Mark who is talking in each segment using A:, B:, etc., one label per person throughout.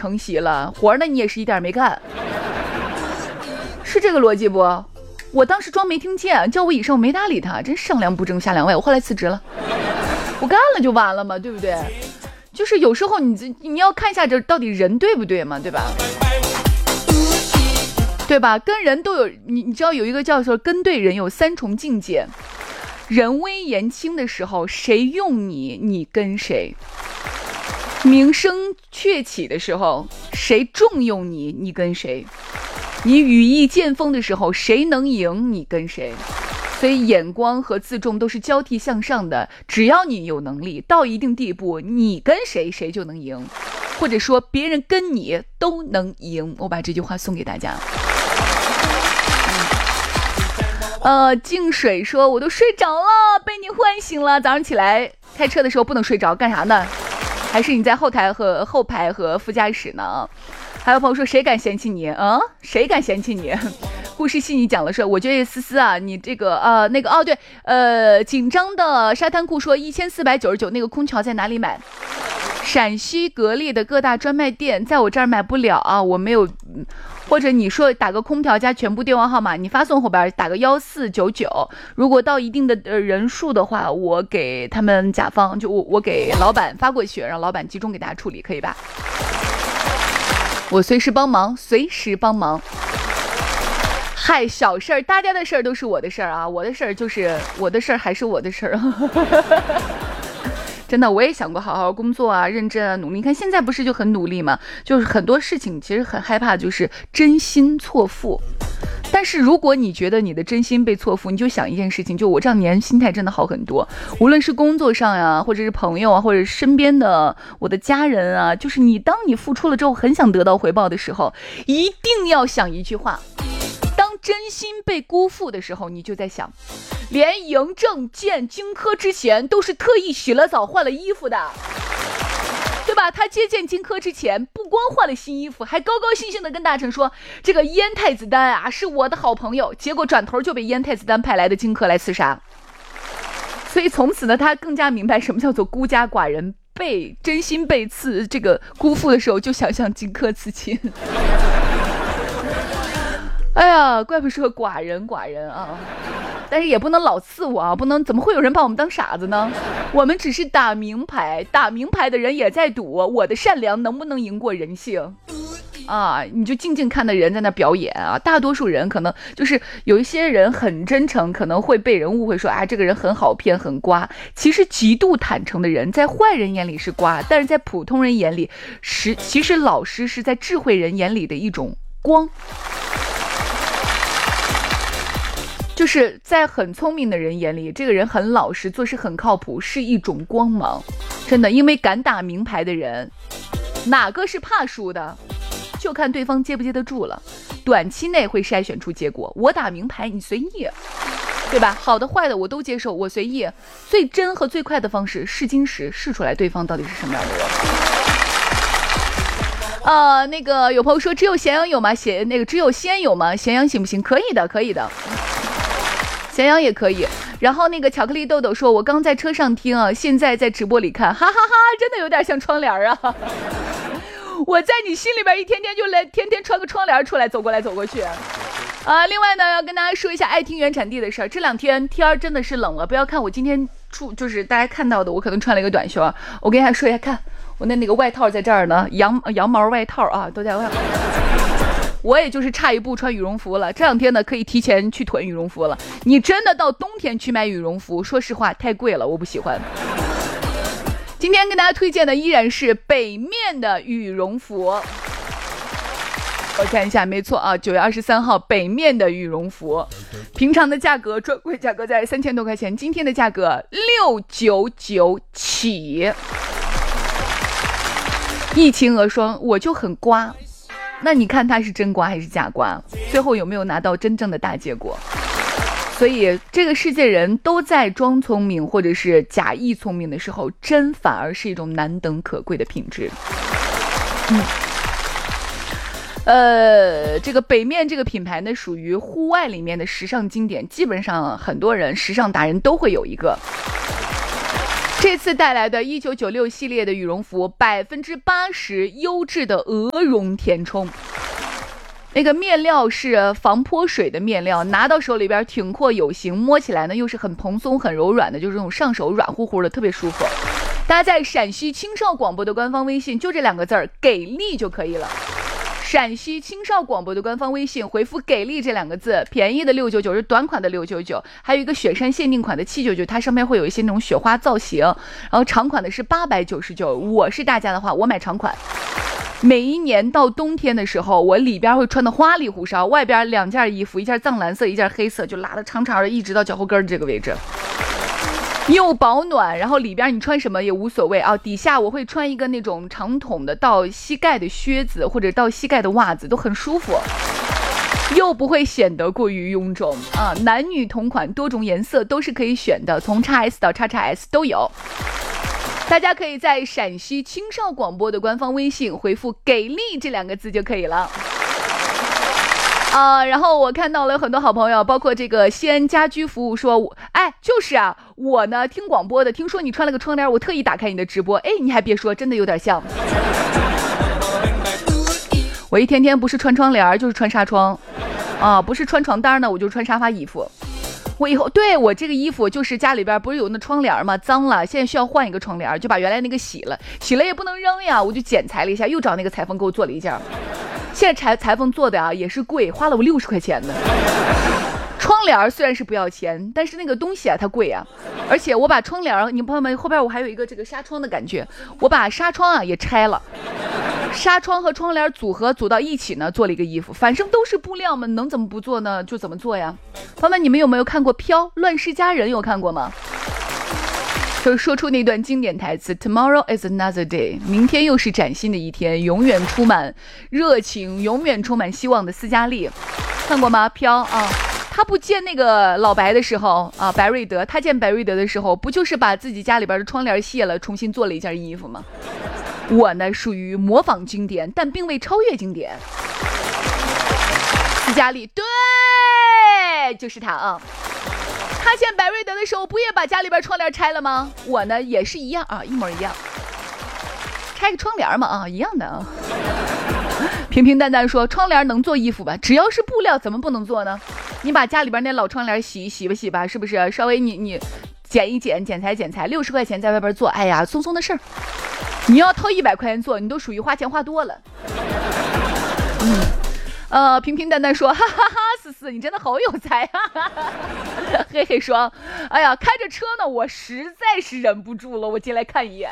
A: 承袭了，活呢你也是一点没干，是这个逻辑不？我当时装没听见，叫我以上我没搭理他，真上梁不正下梁歪，我后来辞职了，我干了就完了嘛，对不对？就是有时候你要看一下这到底人对不对嘛，对吧？对吧？跟人都有你知道有一个叫做跟对人有3重境界。人微言轻的时候，谁用你，你跟谁；名声鹊起的时候，谁重用你，你跟谁；你羽翼渐丰的时候，谁能赢，你跟谁。所以眼光和自重都是交替向上的，只要你有能力到一定地步，你跟谁谁就能赢，或者说别人跟你都能赢。我把这句话送给大家。静水说我都睡着了，被你唤醒了。早上起来开车的时候不能睡着，干啥呢？还是你在后排和副驾驶呢？还有朋友说谁敢嫌弃你？谁敢嫌弃你？故事细你讲了说，我觉得思思啊，你这个对，紧张的沙滩裤说1499，那个空调在哪里买？陕西格力的各大专卖店，在我这儿买不了啊，我没有。或者你说打个空调加全部电话号码，你发送后边打个1499，如果到一定的人数的话，我给他们甲方就我给老板发过去，让老板集中给大家处理，可以吧？我随时帮忙，随时帮忙。嗨，小事儿，大家的事儿都是我的事儿啊，我的事儿就是我的事儿，还是我的事儿。真的，我也想过好好工作啊，认真啊，努力。你看现在不是就很努力吗？就是很多事情其实很害怕，就是真心错付。但是如果你觉得你的真心被错付，你就想一件事情，就我这2年心态真的好很多。无论是工作上呀，或者是朋友啊，或者是身边的我的家人啊，就是当你付出了之后，很想得到回报的时候，一定要想一句话：当真心被辜负的时候，你就在想。连嬴政见荆轲之前都是特意洗了澡换了衣服的，对吧？他接见荆轲之前不光换了新衣服，还高高兴兴的跟大臣说这个燕太子丹啊是我的好朋友，结果转头就被燕太子丹派来的荆轲来刺杀。所以从此呢，他更加明白什么叫做孤家寡人，被真心被这个辜负的时候，就想向荆轲刺亲。哎呀，怪不是个寡人啊！但是也不能老刺我啊，不能，怎么会有人把我们当傻子呢？我们只是打名牌的人也在赌我的善良能不能赢过人性啊！你就静静看的人在那表演啊，大多数人可能就是有一些人很真诚，可能会被人误会说啊这个人很好骗很瓜，其实极度坦诚的人在坏人眼里是瓜，但是在普通人眼里其实老实是在智慧人眼里的一种光。就是在很聪明的人眼里，这个人很老实，做事很靠谱，是一种光芒。真的，因为敢打名牌的人，哪个是怕输的？就看对方接不接得住了。短期内会筛选出结果。我打名牌，你随意，对吧？好的坏的我都接受，我随意。最真和最快的方式，试金石，试出来对方到底是什么样的人。那个有朋友说只有咸阳有吗？只有西安有吗？咸阳行不行？可以的，可以的。咸阳也可以。然后那个巧克力豆豆说，我刚在车上听啊，现在在直播里看，哈哈哈，真的有点像窗帘啊。我在你心里边一天天就来，天天穿个窗帘出来，走过来走过去。另外呢，要跟大家说一下爱听原产地的事儿。这2天天真的是冷了，不要看我今天就是大家看到的，我可能穿了一个短袖。我跟大家说一下，看我那个外套在这儿呢，羊毛外套啊，都在外面。我也就是差一步穿羽绒服了，这2天呢可以提前去囤羽绒服了。你真的到冬天去买羽绒服，说实话太贵了，我不喜欢。今天跟大家推荐的依然是北面的羽绒服，我看一下，没错啊，9月23号北面的羽绒服，平常的价格专柜价格在3000多块钱，今天的价格699起。一清而霜，我就很瓜。那你看他是真瓜还是假瓜？最后有没有拿到真正的大结果？所以这个世界人都在装聪明或者是假意聪明的时候，真反而是一种难等可贵的品质。这个北面这个品牌呢，属于户外里面的时尚经典，基本上很多人时尚达人都会有一个。 这次带来的1996系列的羽绒服，80%优质的鹅绒填充。那个面料是防泼水的面料，拿到手里边挺阔有型，摸起来呢又是很蓬松很柔软的，就是这种上手软乎乎的，特别舒服。大家在陕西青少广播的官方微信就这2个字儿给力就可以了。陕西青少广播的官方微信回复给力这2个字，便宜的699是短款的699，还有一个雪山限定款的799，它上面会有一些那种雪花造型，然后长款的是899。我是大家的话，我买长款。每一年到冬天的时候，我里边会穿的花里胡哨，外边2件衣服，一件藏蓝色，一件黑色，就拉的长长的，一直到脚后跟这个位置，又保暖，然后里边你穿什么也无所谓啊。底下我会穿一个那种长筒的到膝盖的靴子，或者到膝盖的袜子，都很舒服，又不会显得过于臃肿啊。男女同款，多种颜色都是可以选的，从 XS 到 XXS 都有。大家可以在陕西青少广播的官方微信回复给力这2个字就可以了。然后我看到了很多好朋友，包括这个西安家居服务说，哎，就是啊，我呢听广播的，听说你穿了个窗帘，我特意打开你的直播，哎，你还别说，真的有点像。我一天天不是穿窗帘就是穿纱窗，不是穿床单呢，我就穿沙发衣服。我以后对我这个衣服就是家里边不是有那窗帘吗？脏了，现在需要换一个窗帘，就把原来那个洗了也不能扔呀，我就剪裁了一下，又找那个裁缝给我做了一件。现在裁缝做的啊也是贵，花了我60块钱呢。窗帘虽然是不要钱，但是那个东西啊它贵啊，而且我把窗帘，你朋友们后边我还有一个这个纱窗的感觉，我把纱窗啊也拆了，纱窗和窗帘组到一起呢，做了一个衣服，反正都是布料嘛，能怎么不做呢？就怎么做呀。朋友们，你们有没有看过《飘乱世佳人》？有看过吗？就是说出那段经典台词 Tomorrow is another day， 明天又是崭新的一天，永远充满热情，永远充满希望的斯嘉丽，看过吗？飘啊，他不见那个老白的时候啊，白瑞德，他见白瑞德的时候，不就是把自己家里边的窗帘卸了，重新做了一件衣服吗？我呢属于模仿经典，但并未超越经典。斯嘉丽，对，就是他啊。他见白瑞德的时候，不也把家里边窗帘拆了吗？我呢也是一样啊，一模一样。拆个窗帘嘛啊，一样的啊。平平淡淡说，窗帘能做衣服吧？只要是布料，怎么不能做呢？你把家里边那老窗帘洗吧，是不是？稍微你剪一剪，剪裁，60块钱在外边做，哎呀，松松的事儿。你要掏100块钱做，你都属于花钱花多了。平平淡淡说，哈哈哈，思思你真的好有才啊！嘿嘿说，哎呀，开着车呢，我实在是忍不住了，我进来看一眼。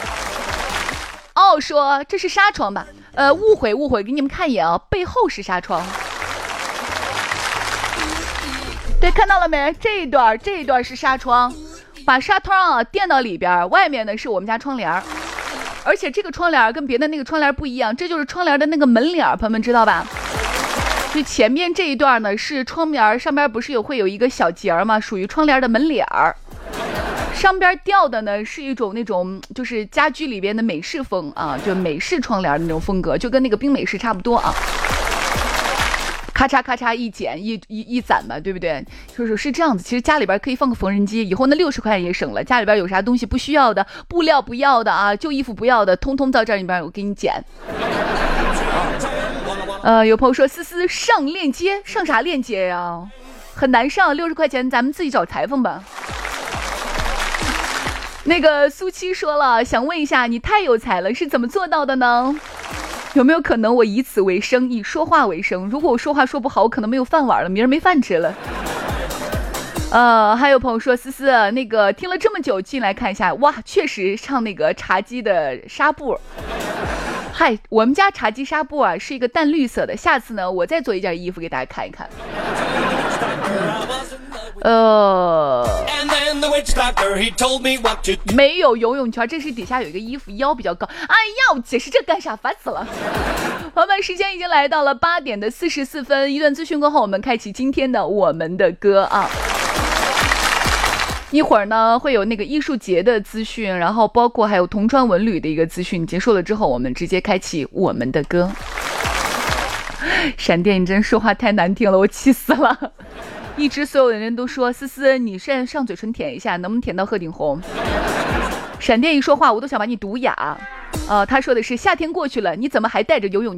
A: 说这是纱窗吧？误会，给你们看一眼啊，背后是纱窗。对，看到了没？这一段是纱窗，把纱窗啊垫到里边，外面呢是我们家窗帘，而且这个窗帘跟别的那个窗帘不一样，这就是窗帘的那个门脸，朋友们知道吧？就前面这一段呢是窗帘，上边不是会有一个小节吗？属于窗帘的门脸儿。上边吊的呢是一种那种就是家居里边的美式风啊，就美式窗帘的那种风格，就跟那个冰美式差不多啊。咔嚓咔嚓一剪一攒吧，对不对？是这样子。其实家里边可以放个缝纫机，以后那60块也省了。家里边有啥东西不需要的，布料不要的啊，旧衣服不要的，通通到这里边我给你剪。有朋友说思思上链接，上啥链接呀？很难上，60块钱咱们自己找裁缝吧。那个苏七说了，想问一下，你太有才了，是怎么做到的呢？有没有可能我以此为生，以说话为生？如果我说话说不好，我可能没有饭碗了，明儿没饭吃了。还有朋友说思思那个听了这么久进来看一下，哇，确实上那个茶几的纱布。嗨，我们家茶几纱布啊是一个淡绿色的，下次呢我再做一件衣服给大家看一看。没有游泳圈，这是底下有一个衣服，腰比较高。哎呀，我解释这干啥？烦死了！朋友们，时间已经来到了8点的44分，一段资讯过后，我们开启今天的我们的歌啊。一会儿呢会有那个艺术节的资讯，然后包括还有铜川文旅的一个资讯，结束了之后我们直接开启我们的歌。闪电，你真说话太难听了，我气死了。一直所有的人都说思思你现在上嘴唇舔一下，能不能舔到鹤顶红？ 闪电一说话，我都想把你毒哑。他说的是夏天过去了，你怎么还带着游泳